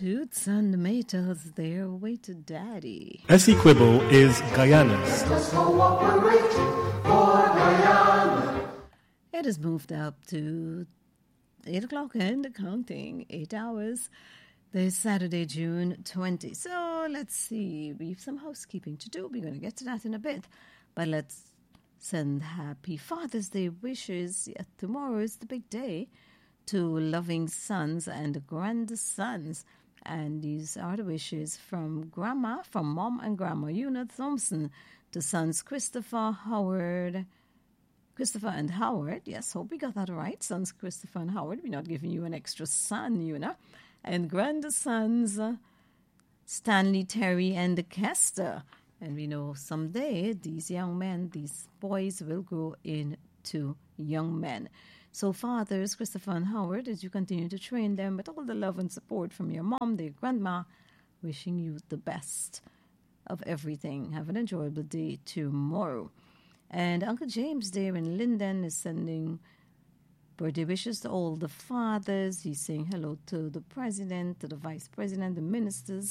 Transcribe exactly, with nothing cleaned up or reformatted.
Toots and Tomatoes, their way to daddy. Essequibo is Guyana's. It has moved up to eight o'clock and counting, eight hours. This Saturday, June twentieth. So let's see, we have some housekeeping to do. We're going to get to that in a bit. But let's send happy Father's Day wishes. Yeah, tomorrow is the big day to loving sons and grandsons. And these are the wishes from Grandma, from Mom and Grandma Una Thompson, to sons Christopher, Howard, Christopher and Howard. Yes, hope we got that right. Sons Christopher and Howard. We're not giving you an extra son, Una. And grandsons uh, Stanley, Terry, and Kester. And we know someday these young men, these boys will grow into young men. So fathers, Christopher and Howard, as you continue to train them with all the love and support from your mom, their grandma, wishing you the best of everything. Have an enjoyable day tomorrow. And Uncle James there in Linden is sending birthday wishes to all the fathers. He's saying hello to the president, to the vice president, the ministers,